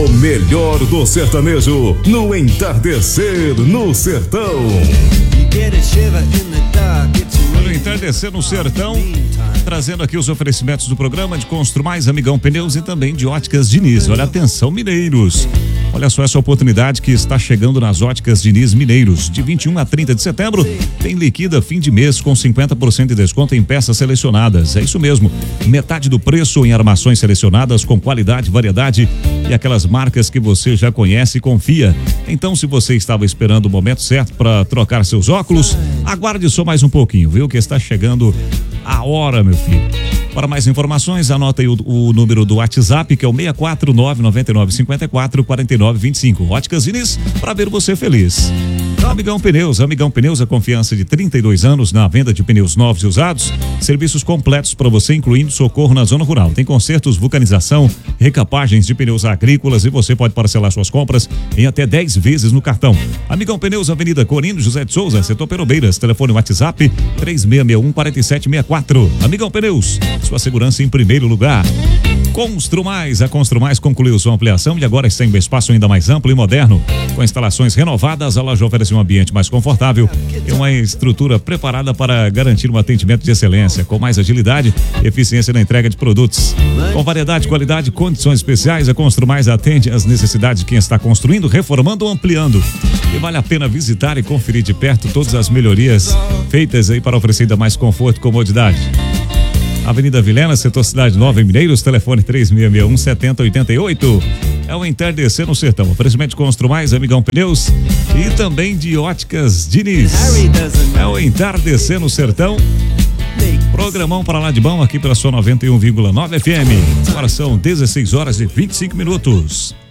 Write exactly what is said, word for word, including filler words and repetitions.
O melhor do sertanejo no entardecer no sertão. No entardecer no sertão, trazendo aqui os oferecimentos do programa de Construmais, Amigão Pneus e também de Óticas Diniz. Olha, atenção, mineiros. Olha só essa oportunidade que está chegando nas Óticas Diniz Mineiros. De vinte e um a trinta de setembro, tem liquida fim de mês com cinquenta por cento de desconto em peças selecionadas. É isso mesmo, metade do preço em armações selecionadas com qualidade, variedade e aquelas marcas que você já conhece e confia. Então, se você estava esperando o momento certo para trocar seus óculos, aguarde só mais um pouquinho, viu? Que está chegando a hora, meu filho. Para mais informações, anota aí o, o número do WhatsApp, que é o seis quatro nove nove nove cinco quatro quatro nove dois cinco. Óticas Diniz, para ver você feliz. Amigão Pneus, Amigão Pneus, a confiança de trinta e dois anos na venda de pneus novos e usados. Serviços completos para você, incluindo socorro na zona rural. Tem consertos, vulcanização, recapagens de pneus agrícolas e você pode parcelar suas compras em até dez vezes no cartão. Amigão Pneus, Avenida Corino José de Souza, setor Perobeiras. Telefone WhatsApp três seis seis um quatro sete seis quatro. Amigão Pneus, sua segurança em primeiro lugar. Construmais, a Construmais concluiu sua ampliação e agora está em um espaço ainda mais amplo e moderno. Com instalações renovadas, a loja oferece um ambiente mais confortável e uma estrutura preparada para garantir um atendimento de excelência, com mais agilidade e eficiência na entrega de produtos. Com variedade, qualidade e condições especiais, a Construmais atende às necessidades de quem está construindo, reformando ou ampliando. E vale a pena visitar e conferir de perto todas as melhorias feitas aí para oferecer ainda mais conforto e comodidade. Avenida Vilhena, setor Cidade Nova, em Mineiros, telefone três seis seis um sete zero oito oito. É o entardecer no sertão. Oferecimento de Construmais, Amigão Pneus e também de Óticas Diniz. É o entardecer no sertão. Programão para lá de bom aqui pela sua noventa e um vírgula nove F M. Agora são dezesseis horas e vinte e cinco minutos.